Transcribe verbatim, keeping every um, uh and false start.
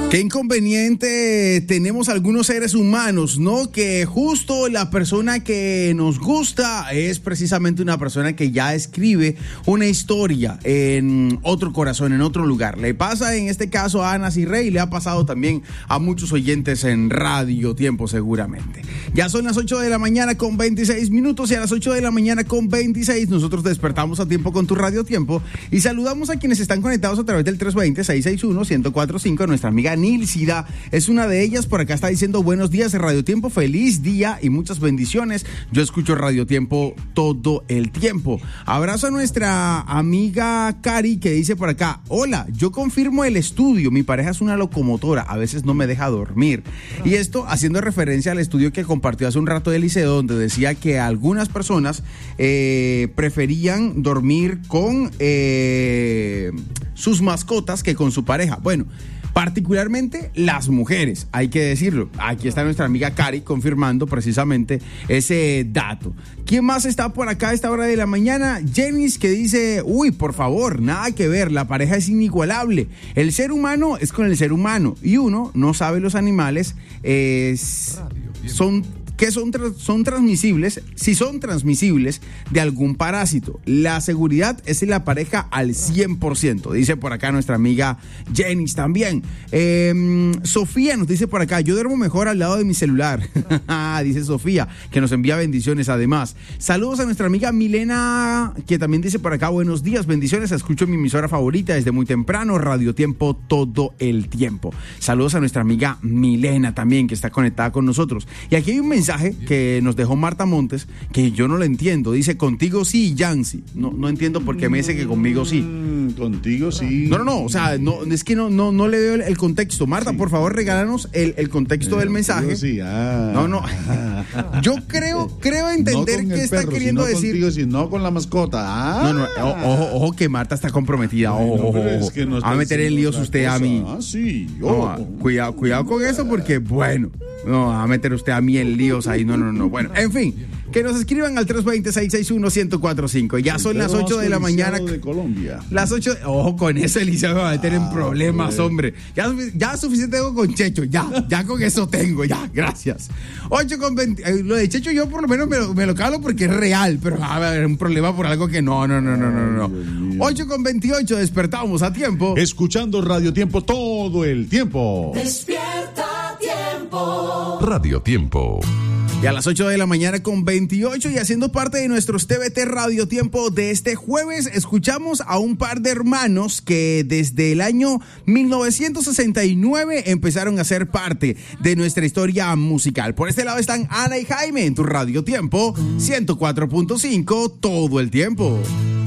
Qué inconveniente tenemos algunos seres humanos, ¿no? Que justo la persona que nos gusta es precisamente una persona que ya escribe una historia en otro corazón, en otro lugar. Le pasa en este caso a Ana Cirrey y le ha pasado también a muchos oyentes en Radio Tiempo seguramente. Ya son las ocho de la mañana con veintiséis minutos y a las ocho de la mañana con veintiséis nosotros despertamos a tiempo con tu Radio Tiempo y saludamos a quienes están conectados a través del tres dos cero, seis seis uno, uno cero cuatro cinco. Nuestra amiga Nilcida es una de ellas. Por acá está diciendo buenos días de Radio Tiempo, feliz día y muchas bendiciones. Yo escucho Radio Tiempo todo el tiempo. Abrazo a nuestra amiga Cari que dice por acá, hola, yo confirmo el estudio, mi pareja es una locomotora, a veces no me deja dormir. Y esto haciendo referencia al estudio que compartió hace un rato del liceo, donde decía que algunas personas eh, preferían dormir con eh, sus mascotas que con su pareja. Bueno, particularmente las mujeres, hay que decirlo. Aquí está nuestra amiga Cari confirmando precisamente ese dato. ¿Quién más está por acá a esta hora de la mañana? Jenis, que dice, uy, por favor, nada que ver, la pareja es inigualable. El ser humano es con el ser humano y uno no sabe los animales eh, son... que son, tra- son transmisibles, si son transmisibles de algún parásito. La seguridad es en la pareja al cien por ciento, dice por acá nuestra amiga Jenis también. Eh, Sofía nos dice por acá, yo duermo mejor al lado de mi celular, dice Sofía, que nos envía bendiciones además. Saludos a nuestra amiga Milena, que también dice por acá, buenos días, bendiciones, escucho mi emisora favorita desde muy temprano, Radio Tiempo todo el tiempo. Saludos a nuestra amiga Milena también, que está conectada con nosotros. Y aquí hay un mensaje que nos dejó Marta Montes que yo no lo entiendo. Dice, contigo sí, Yancy. No, no entiendo por qué me dice que conmigo sí. Mm, contigo sí. No, no, no. O sea, no, es que no, no, no le veo el, el contexto. Marta, sí, por favor, regálanos el, el contexto eh, del mensaje. Sí, ah, no, no. Yo creo, creo entender no qué está perro, queriendo sino decir. Contigo, sino con la mascota. Ah. No, no. Ojo, ojo, que Marta está comprometida. Ojo, no, ojo, es ojo. que no a meter en líos usted cosa. A mí. Ah, sí. No, cuidado, cuidado con eso porque, bueno. No, a meter usted a mí en líos ahí, no, no, no. Bueno, en fin, que nos escriban al tres dos cero, seis seis uno, uno cero cuatro cinco. Ya son las ocho de la mañana. De Colombia. Las ocho. Ojo, con eso Eliseo me va a meter en problemas, ah, hombre. Ya, ya suficiente tengo con Checho, ya, ya con eso tengo, ya, gracias. ocho con veinte. Eh, lo de Checho yo por lo menos me lo, me lo calo porque es real, pero a ver, un problema por algo que no, no, no, no, no, no. ocho con veintiocho, despertamos a tiempo. Escuchando Radio Tiempo todo el tiempo. Despierta Tiempo. Radio Tiempo. Y a las ocho de la mañana con veintiocho y haciendo parte de nuestros T V T Radio Tiempo de este jueves, escuchamos a un par de hermanos que desde el año mil novecientos sesenta y nueve empezaron a ser parte de nuestra historia musical. Por este lado están Ana y Jaime en tu Radio Tiempo ciento cuatro punto cinco todo el tiempo.